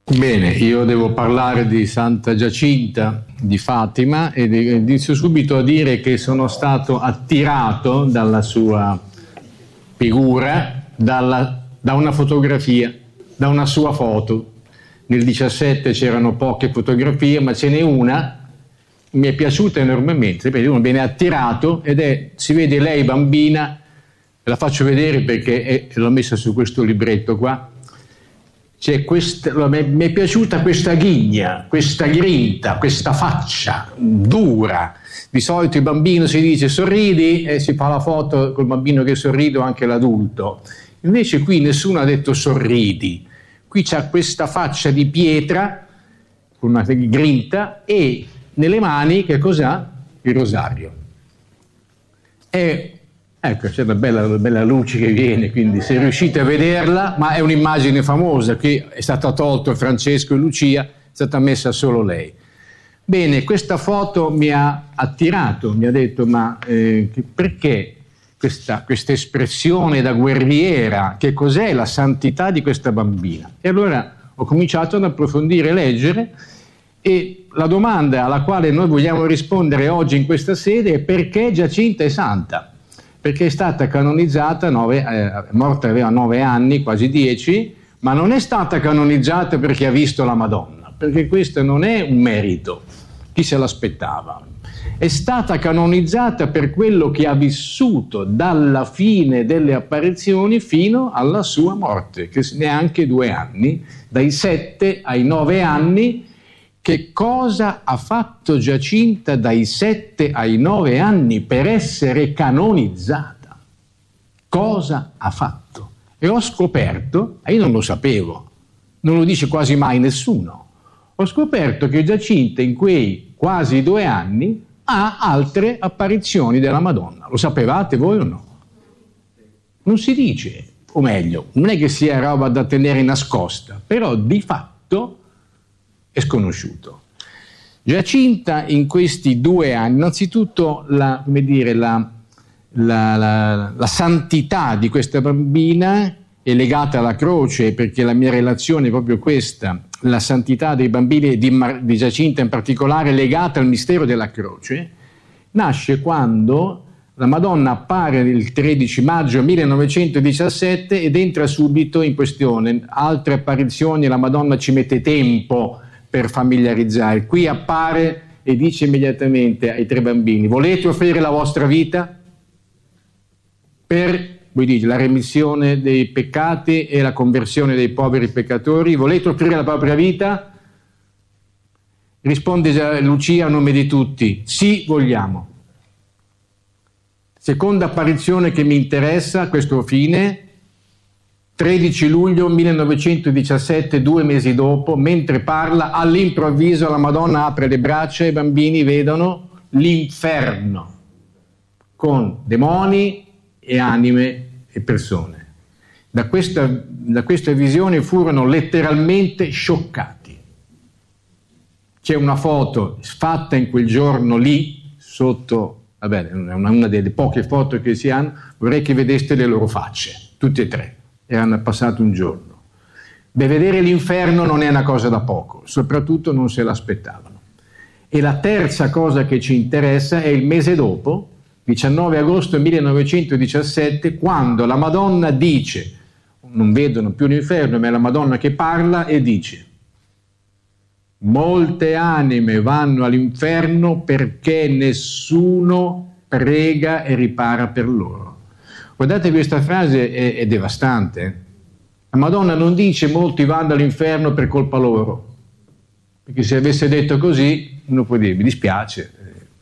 Bene, io devo parlare di Santa Giacinta di Fatima e inizio subito a dire che sono stato attirato dalla sua figura, da una fotografia, da una sua foto. Nel 17 c'erano poche fotografie, ma ce n'è una, mi è piaciuta enormemente, perché uno viene attirato si vede lei bambina, la faccio vedere perché l'ho messa su questo libretto qua. Mi è piaciuta questa ghigna, questa grinta, questa faccia dura. Di solito il bambino si dice sorridi e si fa la foto col bambino che sorride o anche l'adulto. Invece qui nessuno ha detto sorridi. Qui c'ha questa faccia di pietra, con una grinta, e nelle mani che cos'ha? Il rosario. Ecco, c'è una bella luce che viene, quindi se riuscite a vederla, ma è un'immagine famosa, che è stata tolta Francesco e Lucia, è stata messa solo lei. Bene, questa foto mi ha attirato, mi ha detto, ma perché questa espressione da guerriera, che cos'è la santità di questa bambina? E allora ho cominciato ad approfondire, leggere, e la domanda alla quale noi vogliamo rispondere oggi in questa sede è: perché Giacinta è santa? Perché è stata canonizzata, morta aveva 9 anni, quasi 10, ma non è stata canonizzata perché ha visto la Madonna, perché questo non è un merito, chi se l'aspettava. È stata canonizzata per quello che ha vissuto dalla fine delle apparizioni fino alla sua morte, che neanche 2 anni, dai 7 ai 9 anni. Che cosa ha fatto Giacinta dai 7 ai 9 anni per essere canonizzata? Cosa ha fatto? E ho scoperto, io non lo sapevo, non lo dice quasi mai nessuno, ho scoperto che Giacinta in quei quasi 2 anni ha altre apparizioni della Madonna. Lo sapevate voi o no? Non si dice, o meglio, non è che sia roba da tenere nascosta, però di fatto è sconosciuto. Giacinta in questi 2 anni, innanzitutto la santità di questa bambina è legata alla croce, perché la mia relazione è proprio questa, la santità dei bambini di Giacinta in particolare, legata al mistero della croce, nasce quando la Madonna appare il 13 maggio 1917 ed entra subito in questione. Altre apparizioni la Madonna ci mette tempo per familiarizzare. Qui appare e dice immediatamente ai 3 bambini: volete offrire la vostra vita per, voi dite, la remissione dei peccati e la conversione dei poveri peccatori? Volete offrire la propria vita? Risponde Lucia a nome di tutti: sì, vogliamo. Seconda apparizione che mi interessa a questo fine, 13 luglio 1917, 2 mesi dopo, mentre parla, all'improvviso la Madonna apre le braccia e i bambini vedono l'inferno, con demoni e anime e persone. Da questa visione furono letteralmente scioccati. C'è una foto fatta in quel giorno lì, sotto, vabbè, una delle poche foto che si hanno, vorrei che vedeste le loro facce, tutte e 3. E hanno passato un giorno. Beh, vedere l'inferno non è una cosa da poco, soprattutto non se l'aspettavano. E la terza cosa che ci interessa è il mese dopo, 19 agosto 1917, quando la Madonna dice, non vedono più l'inferno, ma è la Madonna che parla e dice: molte anime vanno all'inferno perché nessuno prega e ripara per loro. Guardate, questa frase è devastante. La Madonna non dice molti vanno all'inferno per colpa loro, perché se avesse detto così uno può dire: mi dispiace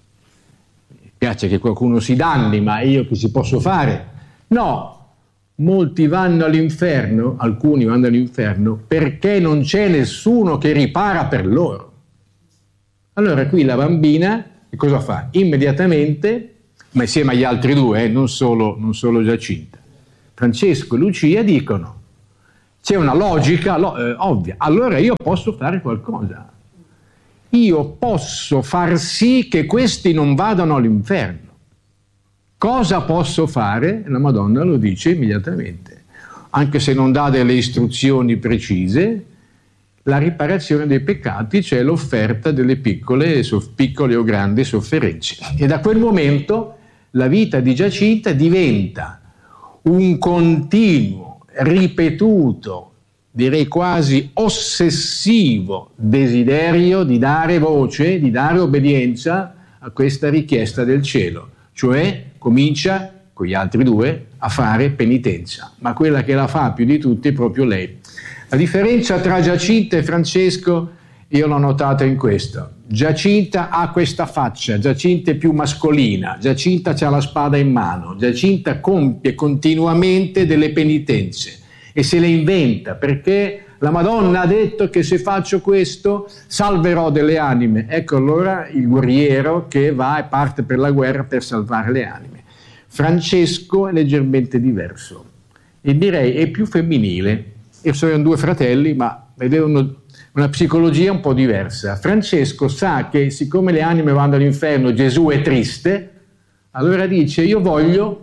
che qualcuno si danni, ma io che ci posso fare? No, molti vanno all'inferno, alcuni vanno all'inferno perché non c'è nessuno che ripara per loro. Allora qui la bambina che cosa fa? Immediatamente, ma insieme agli altri 2, non solo Giacinta, Francesco e Lucia dicono: c'è una logica ovvia, allora io posso fare qualcosa, io posso far sì che questi non vadano all'inferno. Cosa posso fare? La Madonna lo dice immediatamente, anche se non dà delle istruzioni precise. la riparazione dei peccati, cioè l'offerta delle piccole o grandi sofferenze. E da quel momento la vita di Giacinta diventa un continuo, ripetuto, direi quasi ossessivo desiderio di dare voce, di dare obbedienza a questa richiesta del cielo, cioè comincia con gli altri due a fare penitenza, ma quella che la fa più di tutti è proprio lei. La differenza tra Giacinta e Francesco io l'ho notata in questo: Giacinta ha questa faccia, Giacinta è più mascolina, Giacinta ha la spada in mano, Giacinta compie continuamente delle penitenze e se le inventa, perché la Madonna ha detto che se faccio questo salverò delle anime. Ecco allora il guerriero che va e parte per la guerra per salvare le anime. Francesco è leggermente diverso e direi è più femminile. E sono due fratelli, ma vedevano una psicologia un po' diversa. Francesco sa che siccome le anime vanno all'inferno, Gesù è triste, allora dice: io voglio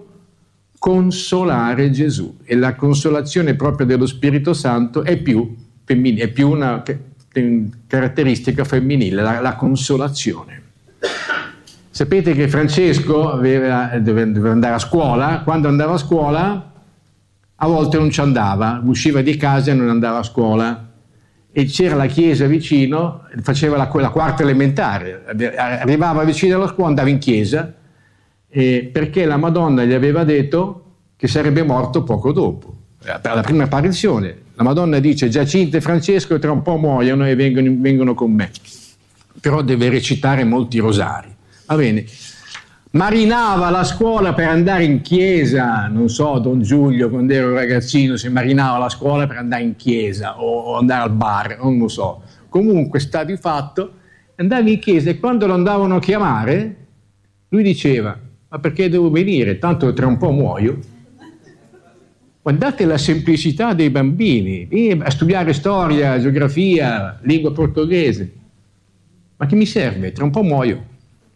consolare Gesù, e la consolazione propria dello Spirito Santo è più una caratteristica femminile, la consolazione. Sapete che Francesco doveva andare a scuola. Quando andava a scuola a volte non ci andava, usciva di casa e non andava a scuola, e c'era la chiesa vicino, faceva quella quarta elementare, arrivava vicino alla scuola, andava in chiesa, perché la Madonna gli aveva detto che sarebbe morto poco dopo, alla prima apparizione. La Madonna dice: Giacinta e Francesco tra un po' muoiono e vengono con me, però deve recitare molti rosari. Va bene. Marinava la scuola per andare in chiesa, non so, Don Giulio quando ero ragazzino si marinava la scuola per andare in chiesa o andare al bar, non lo so. Comunque sta di fatto, andava in chiesa e quando lo andavano a chiamare lui diceva: ma perché devo venire? Tanto tra un po' muoio. Guardate la semplicità dei bambini, a studiare storia, geografia, lingua portoghese. Ma che mi serve? Tra un po' muoio.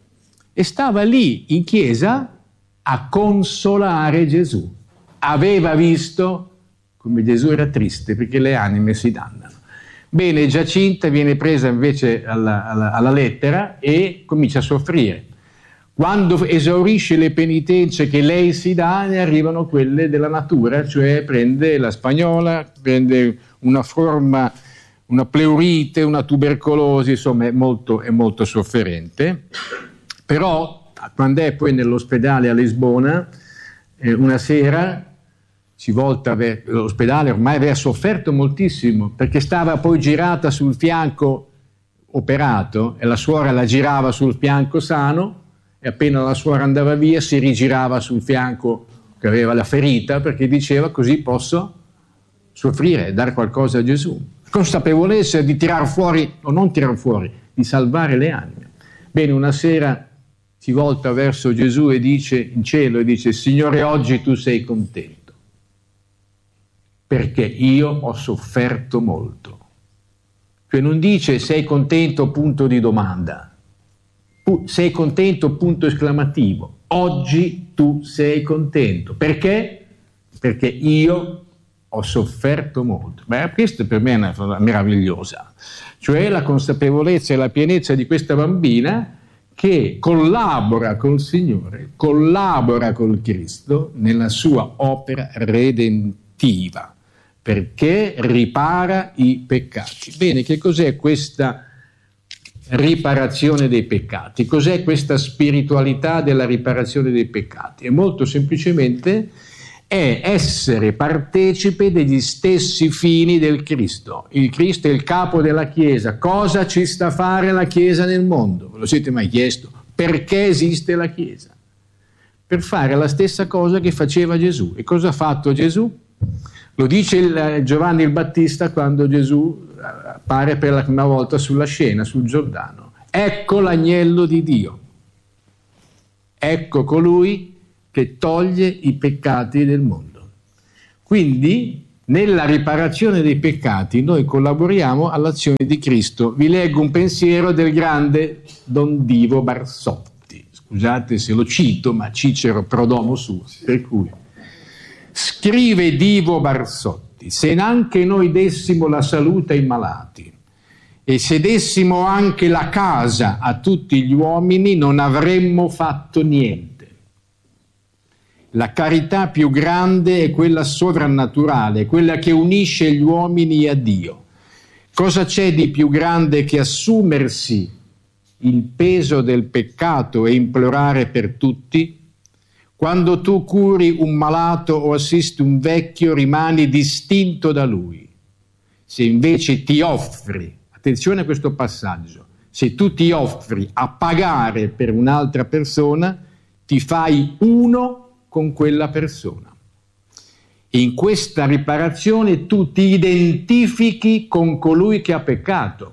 E stava lì in chiesa a consolare Gesù. Aveva visto come Gesù era triste perché le anime si dannano. Bene, Giacinta viene presa invece alla lettera e comincia a soffrire. Quando esaurisce le penitenze che lei si dà, ne arrivano quelle della natura, cioè prende la spagnola, prende una forma, una pleurite, una tubercolosi, insomma è molto sofferente. Però quando è poi nell'ospedale a Lisbona, una sera si volta l'ospedale, ormai aveva sofferto moltissimo perché stava poi girata sul fianco operato e la suora la girava sul fianco sano e appena la suora andava via si rigirava sul fianco che aveva la ferita perché diceva: così posso soffrire e dare qualcosa a Gesù. Consapevolezza di tirar fuori, o non tirar fuori, di salvare le anime. Bene, una sera si volta verso Gesù e dice in cielo, e dice: Signore, oggi tu sei contento, perché io ho sofferto molto. Cioè non dice sei contento punto di domanda, sei contento punto esclamativo. Oggi tu sei contento. Perché? Perché io ho sofferto molto. Beh, questa per me è una cosa meravigliosa. Cioè la consapevolezza e la pienezza di questa bambina che collabora col Signore, collabora col Cristo nella sua opera redentiva, perché ripara i peccati. Bene, che cos'è questa riparazione dei peccati? Cos'è questa spiritualità della riparazione dei peccati? E molto semplicemente è essere partecipe degli stessi fini del Cristo. Il Cristo è il capo della Chiesa. Cosa ci sta a fare la Chiesa nel mondo? Ve lo siete mai chiesto? Perché esiste la Chiesa? Per fare la stessa cosa che faceva Gesù. E cosa ha fatto Gesù? Lo dice Giovanni il Battista quando Gesù appare per la prima volta sulla scena, sul Giordano. Ecco l'agnello di Dio. Ecco colui che toglie i peccati del mondo. Quindi, nella riparazione dei peccati, noi collaboriamo all'azione di Cristo. Vi leggo un pensiero del grande Don Divo Barsotti. Scusate se lo cito, ma Cicero prodomo suo, per cui scrive Divo Barsotti: se neanche noi dessimo la salute ai malati, e se dessimo anche la casa a tutti gli uomini non avremmo fatto niente. La carità più grande è quella sovrannaturale, quella che unisce gli uomini a Dio. Cosa c'è di più grande che assumersi il peso del peccato e implorare per tutti? Quando tu curi un malato o assisti un vecchio, rimani distinto da lui. Se invece ti offri, attenzione a questo passaggio, se tu ti offri a pagare per un'altra persona, ti fai uno con quella persona. In questa riparazione tu ti identifichi con colui che ha peccato.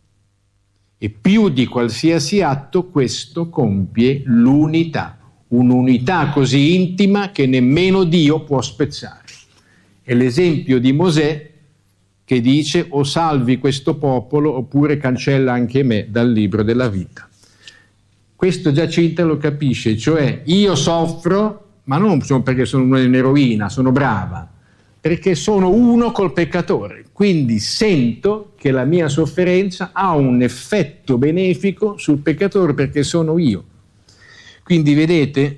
E più di qualsiasi atto questo compie l'unità. Un'unità così intima che nemmeno Dio può spezzare. È l'esempio di Mosè che dice o salvi questo popolo oppure cancella anche me dal libro della vita. Questo Giacinta lo capisce, cioè io soffro, ma non perché sono un'eroina, sono brava, perché sono uno col peccatore, quindi sento che la mia sofferenza ha un effetto benefico sul peccatore perché sono io. Quindi vedete,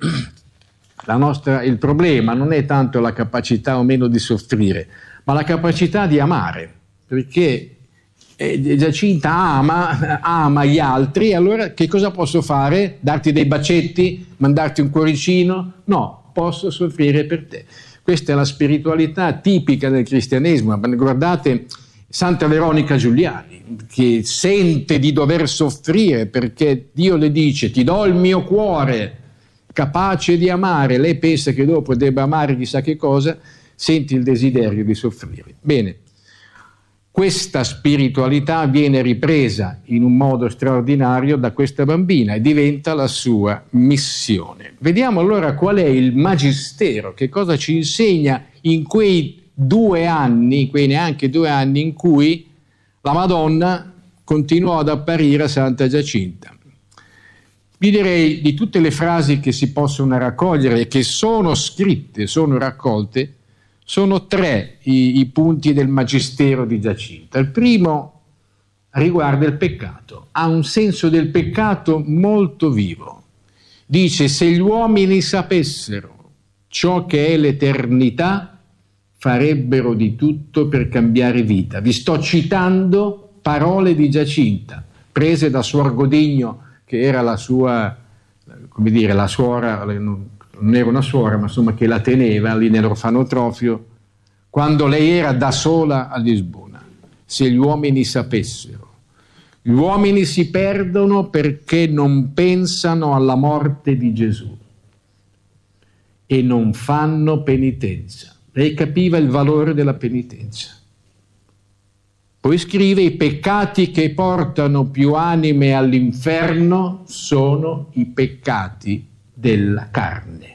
il problema non è tanto la capacità o meno di soffrire, ma la capacità di amare, perché Giacinta ama gli altri, allora che cosa posso fare? Darti dei bacetti? Mandarti un cuoricino? No, posso soffrire per te. Questa è la spiritualità tipica del cristianesimo. Guardate Santa Veronica Giuliani, che sente di dover soffrire perché Dio le dice ti do il mio cuore capace di amare, lei pensa che dopo debba amare chissà che cosa, senti il desiderio di soffrire. Bene, questa spiritualità viene ripresa in un modo straordinario da questa bambina e diventa la sua missione. Vediamo allora qual è il magistero, che cosa ci insegna in quei 2 anni, quei neanche 2 anni in cui la Madonna continuò ad apparire a Santa Giacinta. Vi direi di tutte le frasi che si possono raccogliere e che sono scritte, sono raccolte, sono 3 i punti del magistero di Giacinta. Il primo riguarda il peccato, ha un senso del peccato molto vivo. Dice: se gli uomini sapessero ciò che è l'eternità, farebbero di tutto per cambiare vita. Vi sto citando parole di Giacinta, prese da Suor Godigno, che era la sua, come dire, la suora, non era una suora, ma insomma che la teneva lì nell'orfanotrofio, quando lei era da sola a Lisbona. Se gli uomini sapessero. Gli uomini si perdono perché non pensano alla morte di Gesù e non fanno penitenza. Lei capiva il valore della penitenza. Poi scrive: i peccati che portano più anime all'inferno sono i peccati della carne.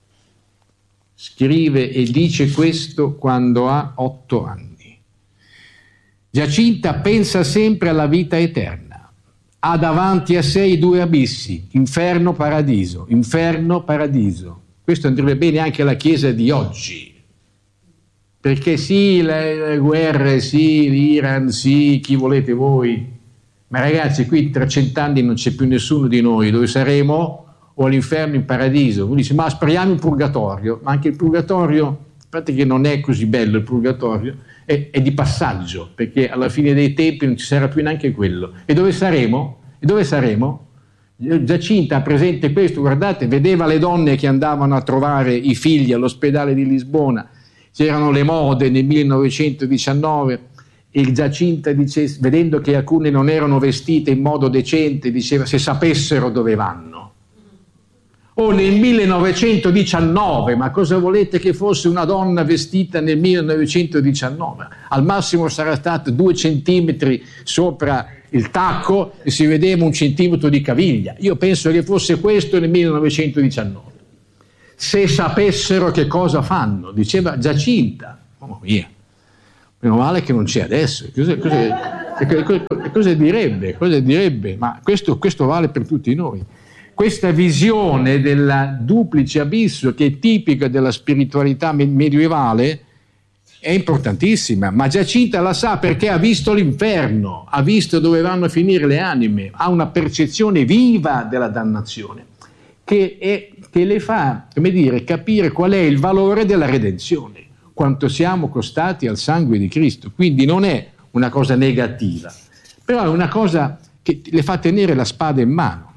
Scrive e dice questo quando ha 8 anni. Giacinta pensa sempre alla vita eterna. Ha davanti a sé i 2 abissi, inferno, paradiso, inferno, paradiso. Questo andrebbe bene anche alla Chiesa di oggi. Perché sì, le guerre, sì, l'Iran, sì, chi volete voi. Ma ragazzi, qui tra 100 anni non c'è più nessuno di noi. Dove saremo? O all'inferno, in paradiso. Uno dice: ma speriamo in purgatorio. Ma anche il purgatorio, a parte che non è così bello il purgatorio, è di passaggio, perché alla fine dei tempi non ci sarà più neanche quello. E dove saremo? E dove saremo? Giacinta ha presente questo, guardate, vedeva le donne che andavano a trovare i figli all'ospedale di Lisbona. C'erano le mode nel 1919 e Giacinta dice, vedendo che alcune non erano vestite in modo decente, diceva: se sapessero dove vanno. O nel 1919, ma cosa volete che fosse una donna vestita nel 1919? Al massimo sarà stato 2 centimetri sopra il tacco e si vedeva 1 centimetro di caviglia. Io penso che fosse questo nel 1919. Se sapessero che cosa fanno, diceva Giacinta. Oh mia, meno male che non c'è adesso. Cosa direbbe? Ma questo vale per tutti noi. Questa visione del duplice abisso che è tipica della spiritualità medievale è importantissima, ma Giacinta la sa perché ha visto l'inferno, ha visto dove vanno a finire le anime, ha una percezione viva della dannazione che le fa, come dire, capire qual è il valore della redenzione, quanto siamo costati al sangue di Cristo. Quindi non è una cosa negativa, però è una cosa che le fa tenere la spada in mano.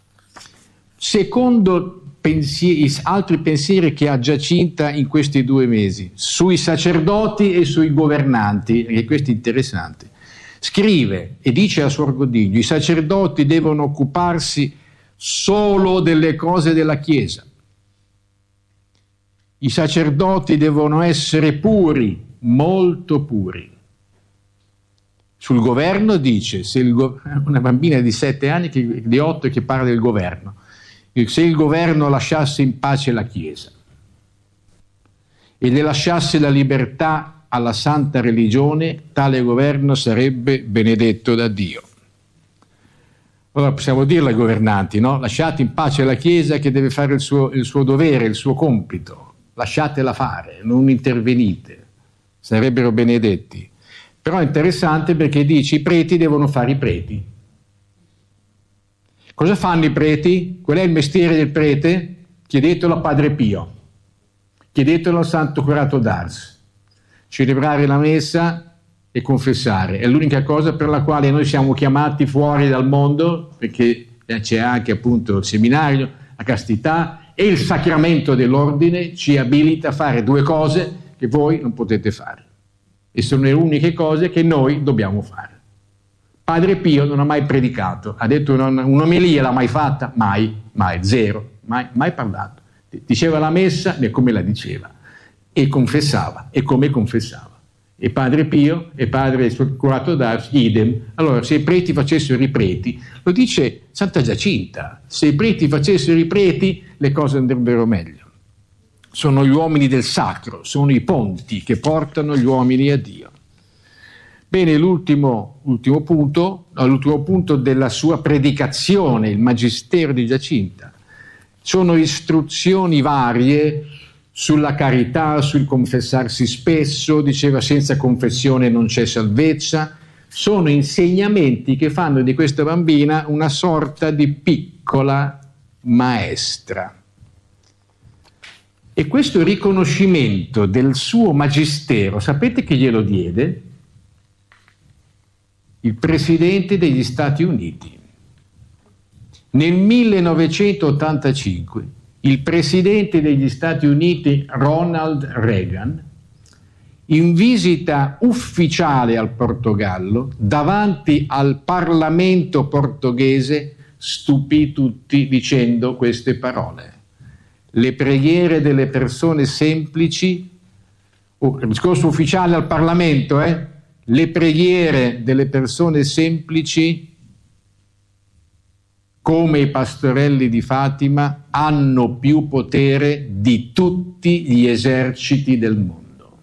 Secondo altri pensieri che ha Giacinta in questi 2 mesi, sui sacerdoti e sui governanti, e questo è interessante, scrive e dice a Suor Godiglio: i sacerdoti devono occuparsi solo delle cose della Chiesa, i sacerdoti devono essere puri, molto puri. Sul governo dice, se una bambina di 7 anni, di 8 che parla del governo, se il governo lasciasse in pace la Chiesa e le lasciasse la libertà alla santa religione, tale governo sarebbe benedetto da Dio. Allora possiamo dirlo ai governanti, no? Lasciate in pace la Chiesa che deve fare il suo dovere, il suo compito, lasciatela fare, non intervenite, sarebbero benedetti. Però è interessante perché dice i preti devono fare i preti. Cosa fanno i preti? Qual è il mestiere del prete? Chiedetelo a Padre Pio, chiedetelo al Santo Curato d'Ars. Celebrare la messa e confessare è l'unica cosa per la quale noi siamo chiamati fuori dal mondo, perché c'è anche appunto il seminario, la castità e il sacramento dell'ordine ci abilita a fare 2 cose che voi non potete fare, e sono le uniche cose che noi dobbiamo fare. Padre Pio non ha mai predicato, ha detto un'omelia, l'ha mai fatta? Mai, zero, mai parlato. Diceva la messa come la diceva, e confessava, e come confessava. E Padre Pio e Padre Curato d'Ars, idem. Allora, se i preti facessero i preti, lo dice Santa Giacinta, se i preti facessero i preti, le cose andrebbero meglio. Sono gli uomini del sacro, sono i ponti che portano gli uomini a Dio. Bene, l'ultimo punto della sua predicazione, il magistero di Giacinta, sono istruzioni varie sulla carità, sul confessarsi spesso, diceva senza confessione non c'è salvezza, sono insegnamenti che fanno di questa bambina una sorta di piccola maestra. E questo riconoscimento del suo magistero, sapete chi glielo diede? Il Presidente degli Stati Uniti. Nel 1985 il Presidente degli Stati Uniti Ronald Reagan, in visita ufficiale al Portogallo, davanti al Parlamento portoghese, stupì tutti dicendo queste parole: le preghiere delle persone semplici, il discorso ufficiale al Parlamento, le preghiere delle persone semplici, come i pastorelli di Fatima, hanno più potere di tutti gli eserciti del mondo.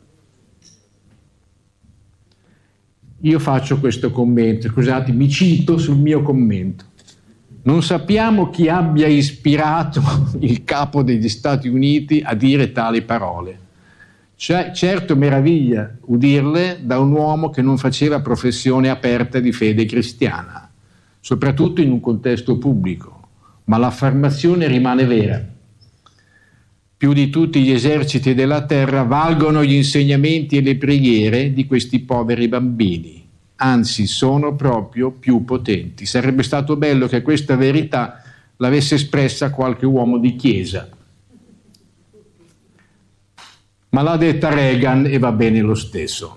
Io faccio questo commento, scusate, mi cito sul mio commento. Non sappiamo chi abbia ispirato il capo degli Stati Uniti a dire tali parole. Certo meraviglia udirle da un uomo che non faceva professione aperta di fede cristiana, soprattutto in un contesto pubblico, ma l'affermazione rimane vera. Più di tutti gli eserciti della terra valgono gli insegnamenti e le preghiere di questi poveri bambini, anzi sono proprio più potenti. Sarebbe stato bello che questa verità l'avesse espressa qualche uomo di chiesa, ma l'ha detta Reagan e va bene lo stesso.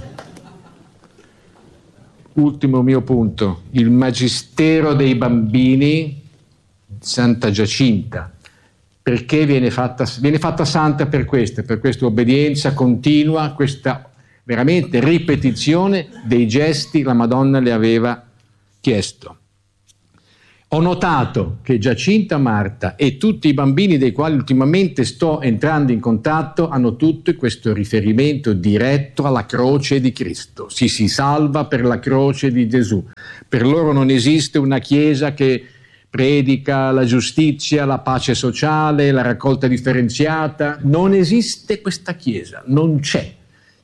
Ultimo mio punto, il magistero dei bambini, Santa Giacinta. Perché viene fatta santa per questa obbedienza continua, questa veramente ripetizione dei gesti la Madonna le aveva chiesto. Ho notato che Giacinta Marta e tutti i bambini dei quali ultimamente sto entrando in contatto hanno tutto questo riferimento diretto alla croce di Cristo. Si salva per la croce di Gesù. Per loro non esiste una chiesa che predica la giustizia, la pace sociale, la raccolta differenziata. Non esiste questa chiesa, non c'è.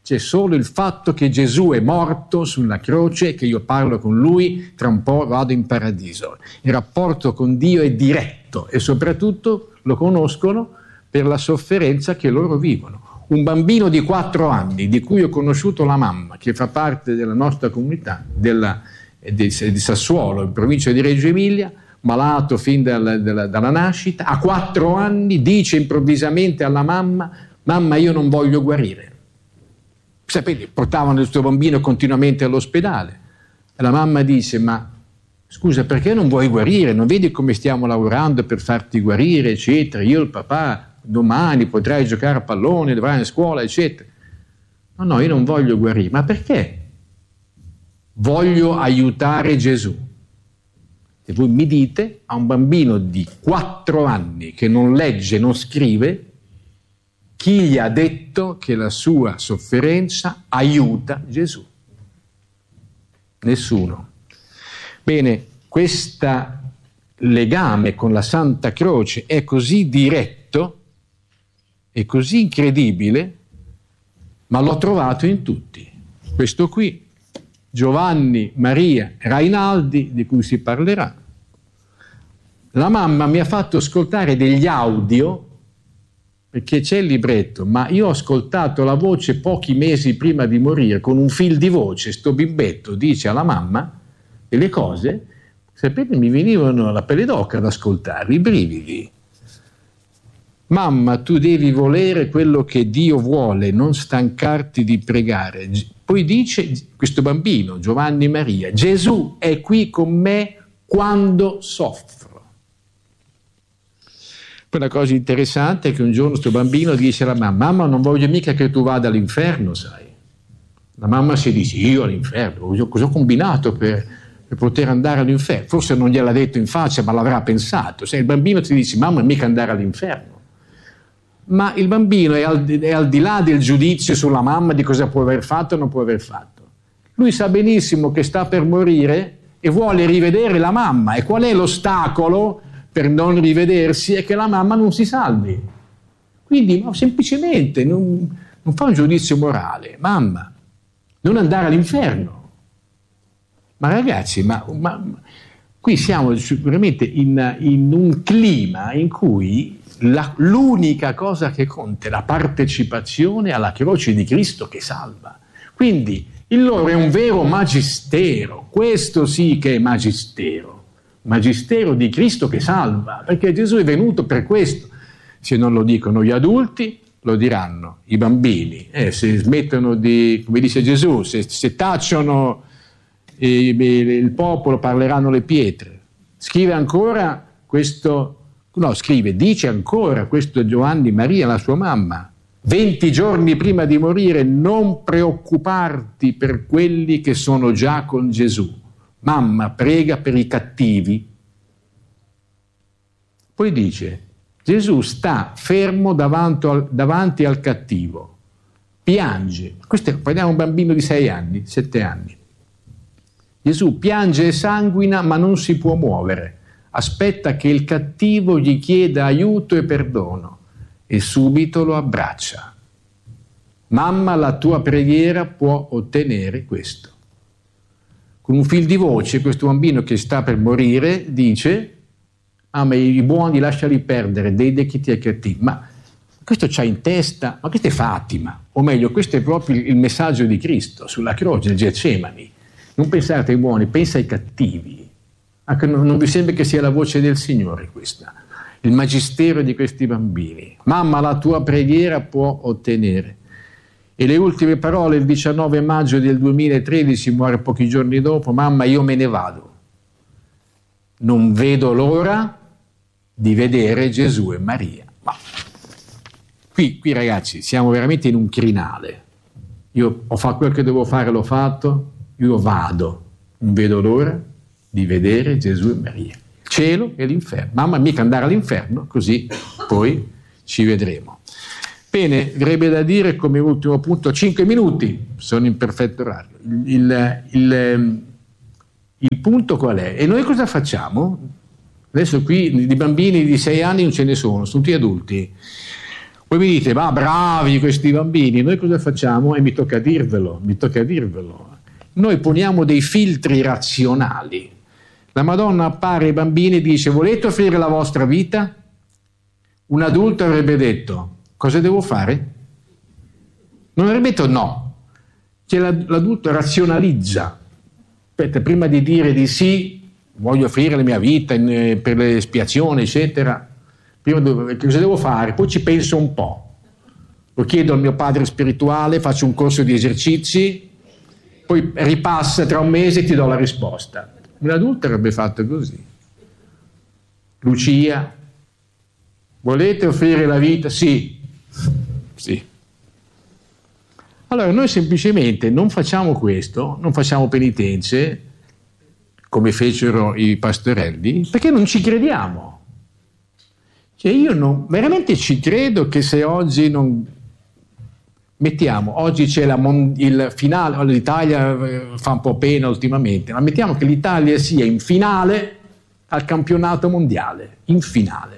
c'è solo il fatto che Gesù è morto sulla croce e che io parlo con lui, tra un po' vado in paradiso. Il rapporto con Dio è diretto e soprattutto lo conoscono per la sofferenza che loro vivono. Un bambino di 4 anni, di cui ho conosciuto la mamma, che fa parte della nostra comunità, di Sassuolo, in provincia di Reggio Emilia, malato fin dalla nascita, a 4 anni dice improvvisamente alla mamma: mamma, io non voglio guarire. Sapete, portavano il suo bambino continuamente all'ospedale e la mamma dice: ma scusa, perché non vuoi guarire? Non vedi come stiamo lavorando per farti guarire, eccetera? Io e il papà domani potrai giocare a pallone, dovrai andare a scuola, eccetera. No, io non voglio guarire. Ma perché? Voglio aiutare Gesù. E voi mi dite, a un bambino di 4 anni che non legge, non scrive, chi gli ha detto che la sua sofferenza aiuta Gesù? Nessuno. Bene, questo legame con la Santa Croce è così diretto e così incredibile, ma l'ho trovato in tutti. Questo qui, Giovanni Maria Rainaldi, di cui si parlerà. La mamma mi ha fatto ascoltare degli audio, perché c'è il libretto, ma io ho ascoltato la voce pochi mesi prima di morire, con un fil di voce, sto bimbetto dice alla mamma delle cose, sapete, mi venivano la pelle d'oca ad ascoltarli, i brividi. Mamma, tu devi volere quello che Dio vuole, non stancarti di pregare. Poi dice questo bambino, Giovanni Maria: Gesù è qui con me quando soffro. Poi la cosa interessante è che un giorno questo bambino dice alla mamma: mamma, non voglio mica che tu vada all'inferno, sai. La mamma si dice: io all'inferno? Cosa ho combinato per poter andare all'inferno? Forse non gliel'ha detto in faccia, ma l'avrà pensato. Se il bambino ti dice: mamma, mica andare all'inferno. Ma il bambino è al di là del giudizio sulla mamma di cosa può aver fatto o non può aver fatto. Lui sa benissimo che sta per morire e vuole rivedere la mamma. E qual è l'ostacolo per non rivedersi? È che la mamma non si salvi. Quindi semplicemente non fa un giudizio morale. Mamma, non andare all'inferno. Ma ragazzi, ma qui siamo veramente in un clima in cui l'unica cosa che conta è la partecipazione alla croce di Cristo che salva. Quindi il loro è un vero magistero, questo sì che è magistero di Cristo che salva, perché Gesù è venuto per questo. Se non lo dicono gli adulti, lo diranno i bambini. Se smettono di, come dice Gesù, se tacciono il popolo, parleranno le pietre. Dice ancora questo Giovanni Maria, la sua mamma, 20 giorni prima di morire: non preoccuparti per quelli che sono già con Gesù. Mamma, prega per i cattivi. Poi dice: Gesù sta fermo davanti al cattivo, piange. Parliamo di un bambino di 6 anni, 7 anni. Gesù piange e sanguina, ma non si può muovere. Aspetta che il cattivo gli chieda aiuto e perdono e subito lo abbraccia. Mamma, la tua preghiera può ottenere questo. Con un fil di voce questo bambino che sta per morire dice: ma i buoni lasciali perdere, dedicati ai cattivi. Ma questo c'ha in testa, ma questa è Fatima, o meglio, questo è proprio il messaggio di Cristo sulla croce del Getsemani. Non pensate ai buoni, pensa ai cattivi. Anche non vi sembra che sia la voce del Signore questa, il magistero di questi bambini? Mamma, la tua preghiera può ottenere. E le ultime parole, il 19 maggio del 2013, muore pochi giorni dopo: mamma, io me ne vado. Non vedo l'ora di vedere Gesù e Maria. Ma qui ragazzi, siamo veramente in un crinale. Io ho fatto quel che devo fare, l'ho fatto, io vado, non vedo l'ora di vedere Gesù e Maria, cielo e l'inferno. Mamma, mica andare all'inferno, così poi ci vedremo. Bene, avrebbe da dire come ultimo punto, 5 minuti, sono in perfetto orario. Il punto qual è? E noi cosa facciamo? Adesso qui di bambini di 6 anni non ce ne sono tutti adulti. Poi mi dite, ma bravi questi bambini, noi cosa facciamo? E mi tocca dirvelo. Noi poniamo dei filtri razionali. La Madonna appare ai bambini e dice, volete offrire la vostra vita? Un adulto avrebbe detto, cosa devo fare? Non avrebbe detto no. Cioè, l'adulto razionalizza. Aspetta, prima di dire di sì, voglio offrire la mia vita per l'espiazione, eccetera. Prima cosa devo fare? Poi ci penso un po'. Lo chiedo al mio padre spirituale, faccio un corso di esercizi, poi ripassa tra un mese e ti do la risposta. Un adulto avrebbe fatto così. Lucia, volete offrire la vita? Sì. Sì. Allora noi semplicemente non facciamo questo, non facciamo penitenze, come fecero i pastorelli, perché non ci crediamo. Cioè io veramente ci credo che se oggi non mettiamo, oggi c'è il finale, l'Italia fa un po' pena ultimamente, ma mettiamo che l'Italia sia in finale al campionato mondiale, in finale.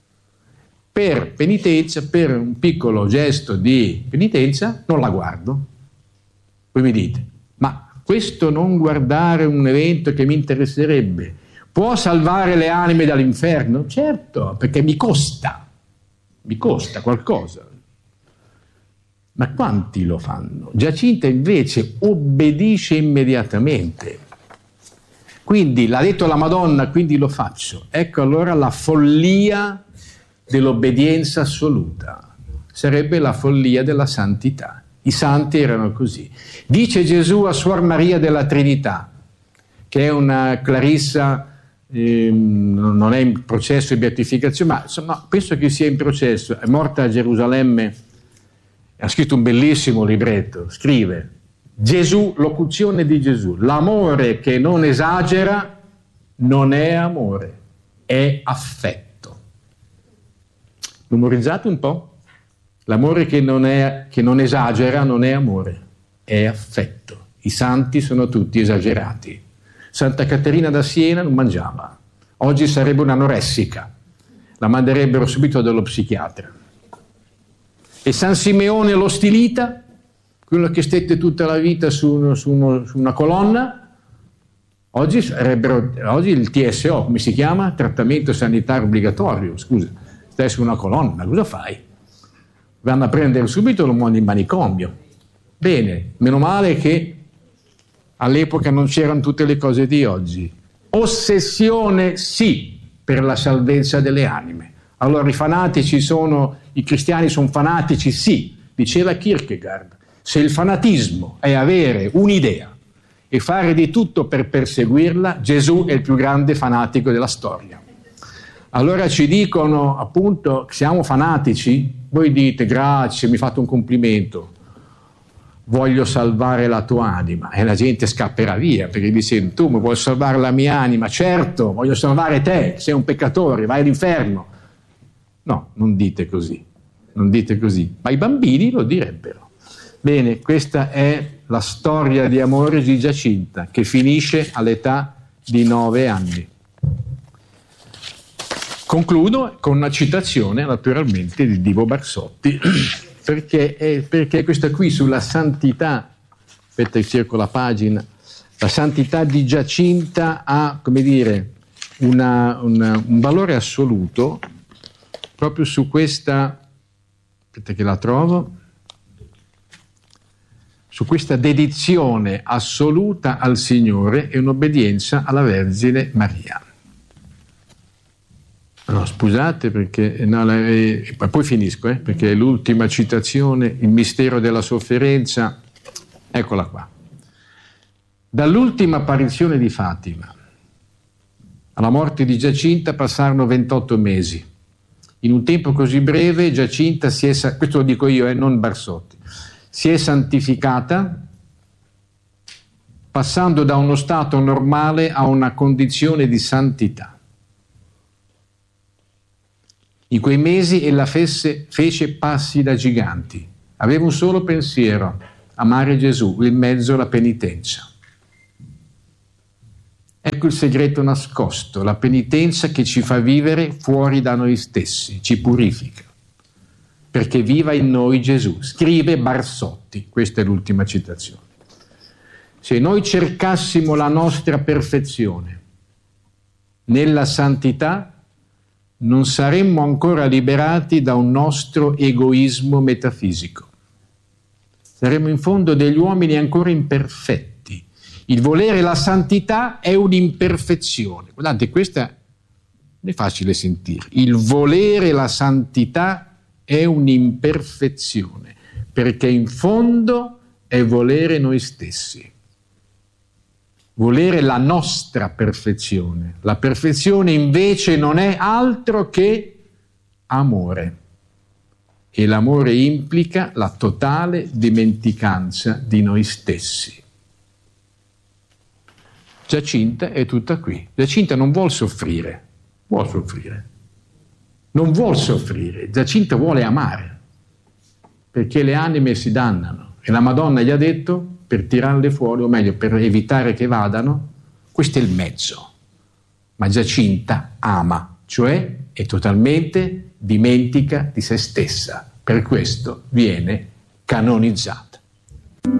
Per penitenza, per un piccolo gesto di penitenza, non la guardo. Voi mi dite, ma questo non guardare un evento che mi interesserebbe può salvare le anime dall'inferno? Certo, perché mi costa qualcosa. Ma quanti lo fanno? Giacinta invece obbedisce immediatamente. Quindi l'ha detto la Madonna, quindi lo faccio. Ecco allora la follia dell'obbedienza assoluta. Sarebbe la follia della santità. I santi erano così. Dice Gesù a Suor Maria della Trinità, che è una clarissa, non è in processo di beatificazione, ma insomma, penso che sia in processo, è morta a Gerusalemme, ha scritto un bellissimo libretto, scrive Gesù, locuzione di Gesù, l'amore che non esagera non è amore, è affetto. Memorizzate un po'? L'amore che non esagera non è amore, è affetto. I santi sono tutti esagerati. Santa Caterina da Siena non mangiava, oggi sarebbe un'anoressica, la manderebbero subito dallo psichiatra. E San Simeone lo Stilita, quello che stette tutta la vita su una colonna, oggi il TSO, come si chiama? Trattamento sanitario obbligatorio, scusa, stai su una colonna, cosa fai? Vanno a prendere subito, lo mandano in manicomio. Bene, meno male che all'epoca non c'erano tutte le cose di oggi. Ossessione sì per la salvezza delle anime. Allora i cristiani sono fanatici? Sì, diceva Kierkegaard. Se il fanatismo è avere un'idea e fare di tutto per perseguirla, Gesù è il più grande fanatico della storia. Allora ci dicono appunto siamo fanatici, voi dite grazie, mi fate un complimento, voglio salvare la tua anima, e la gente scapperà via perché dice tu mi vuoi salvare la mia anima? Certo, voglio salvare te, sei un peccatore, vai all'inferno. No, non dite così, ma i bambini lo direbbero. Bene, questa è la storia di amore di Giacinta che finisce all'età di 9 anni. Concludo con una citazione naturalmente di Divo Barsotti, perché questa qui sulla santità, aspetta che cerco la pagina, la santità di Giacinta ha, come dire, un valore assoluto proprio su questa, aspetta che la trovo, su questa dedizione assoluta al Signore e un'obbedienza alla Vergine Maria. No, scusate perché poi finisco, perché è l'ultima citazione, il mistero della sofferenza, eccola qua. Dall'ultima apparizione di Fatima alla morte di Giacinta passarono 28 mesi. In un tempo così breve Giacinta questo lo dico io, non Barsotti, si è santificata passando da uno stato normale a una condizione di santità. In quei mesi ella fece passi da giganti. Aveva un solo pensiero, amare Gesù, in mezzo alla penitenza. Ecco il segreto nascosto, la penitenza che ci fa vivere fuori da noi stessi, ci purifica. perché viva in noi Gesù. Scrive Barsotti, questa è l'ultima citazione. Se noi cercassimo la nostra perfezione nella santità, non saremmo ancora liberati da un nostro egoismo metafisico. Saremmo in fondo degli uomini ancora imperfetti. Il volere la santità è un'imperfezione. Guardate, questa non è facile sentire. Il volere la santità è un'imperfezione, perché in fondo è volere noi stessi. Volere la nostra perfezione. La perfezione invece non è altro che amore. E l'amore implica la totale dimenticanza di noi stessi. Giacinta è tutta qui. Giacinta non vuol soffrire. Non vuol soffrire. Giacinta vuole amare. Perché le anime si dannano. E la Madonna gli ha detto, per tirarle fuori, o meglio, per evitare che vadano, questo è il mezzo. Ma Giacinta ama, cioè è totalmente dimentica di se stessa. Per questo viene canonizzata.